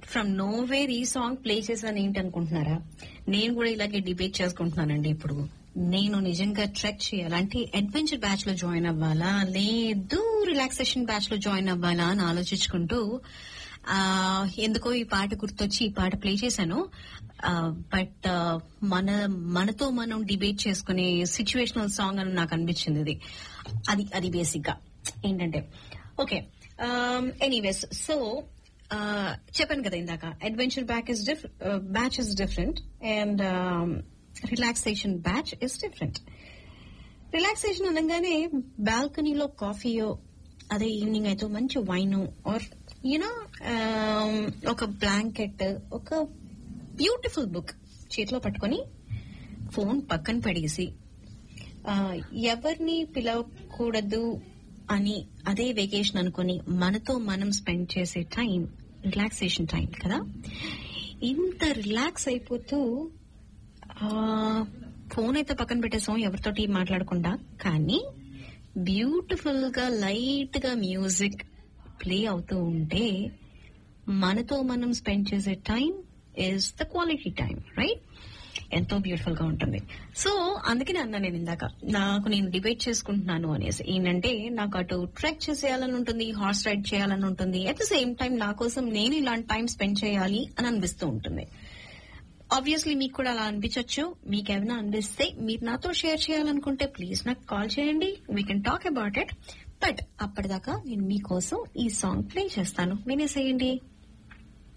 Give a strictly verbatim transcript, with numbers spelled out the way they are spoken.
From nowhere ఈ song play చేశాను ఏంటి అనుకుంటున్నారా? నేను కూడా ఇలాగే డిబేట్ చేసుకుంటున్నానండి ఇప్పుడు. నేను నిజంగా ట్రెక్ చేయాలంటే అడ్వెంచర్ బ్యాచ్ లో జాయిన్ అవ్వాలా, లేదు రిలాక్సేషన్ బ్యాచ్ లో జాయిన్ అవ్వాలా అని ఆలోచించుకుంటూ ఆ ఎందుకో ఈ పాట గుర్తొచ్చి ఈ పాట ప్లే చేశాను. బట్ మన మనతో మనం డిబేట్ చేసుకునే సిచ్యువేషనల్ సాంగ్ అని నాకు అనిపించింది ఇది. అది అది బేసిక్ గా ఏంటంటే ఓకే ఎనీవేస్. సో చెప్పాను కదా ఇందాక, adventure back is diff batch is different and relaxation batch is different. Relaxation అనగానే బాల్కనీలో కాఫీయో, అదే ఈవినింగ్ అయితే మంచి వైన్ ఆర్ యూనో ఒక బ్లాంకెట్, ఒక బ్యూటిఫుల్ బుక్ చేతిలో పట్టుకొని ఫోన్ పక్కన పడేసి ఎవరిని పిలవకూడదు అని అదే వెకేషన్ అనుకుని మనతో మనం స్పెండ్ చేసే టైం రిలాక్సేషన్ టైం కదా. ఇంత రిలాక్స్ అయిపోతూ ఫోన్ అయితే పక్కన పెట్టేసాం ఎవరితోటి మాట్లాడకుండా, కానీ బ్యూటిఫుల్ గా లైట్ గా మ్యూజిక్ ప్లే అవుతూ ఉంటే మనతో మనం స్పెండ్ చేసే time is the quality time, right? ఎంతో బ్యూటిఫుల్ గా ఉంటుంది. సో అందుకనే అన్నా నేను ఇందాక, నాకు నేను డిబేట్ చేసుకుంటున్నాను అనేసి. ఏంటంటే నాకు అటు ట్రెక్ చేసేయాలని ఉంటుంది, హార్స్ రైడ్ చేయాలని ఉంటుంది, అట్ ద సేమ్ టైం నా కోసం నేను ఇలాంటి టైం స్పెండ్ చేయాలి అని అనిపిస్తూ ఉంటుంది. ఆబ్వియస్లీ మీకు కూడా అలా అనిపించవచ్చు. మీకు ఏమైనా అనిపిస్తే మీరు నాతో షేర్ చేయాలనుకుంటే ప్లీజ్ నాకు కాల్ చేయండి, we can talk about it. But అప్పటిదాకా నేను మీకోసం ఈ సాంగ్ ప్లే చేస్తాను, వినేసేయండి.